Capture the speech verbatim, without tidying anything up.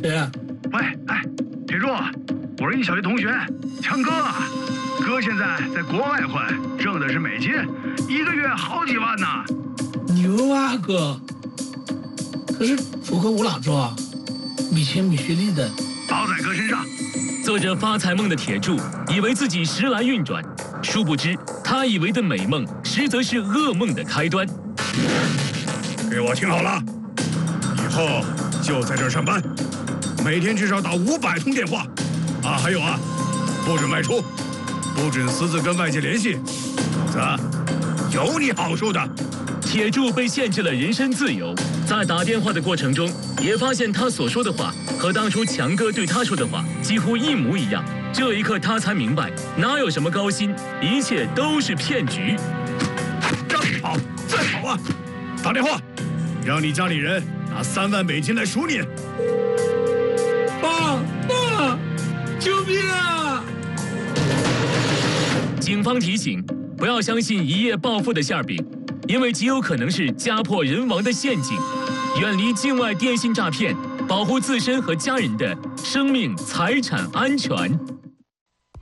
谁啊？ 喂，哎，铁柱，我是你小学同学，强哥。哥现在在国外混，挣的是美金，一个月好几万呢。 牛啊，哥！可是楚河无哪做啊，米钱米学历的， 包在哥身上。 做着发财梦的铁柱以为自己时来运转，殊不知他以为的美梦，实则是噩梦的开端。 给我听好了，以后就在这儿上班，每天至少打五百通电话，啊，还有啊，不准外出，不准私自跟外界联系，否则有你好处的。 铁柱被限制了人身自由，在打电话的过程中，也发现他所说的话和当初强哥对他说的话几乎一模一样。这一刻，他才明白，哪有什么高薪，一切都是骗局。 让你跑，再跑啊！打电话，让你家里人拿三万美金来赎你。 爸爸，救命啊！ 警方提醒，不要相信一夜暴富的馅饼，因为极有可能是家破人亡的陷阱。远离境外电信诈骗，保护自身和家人的生命财产安全。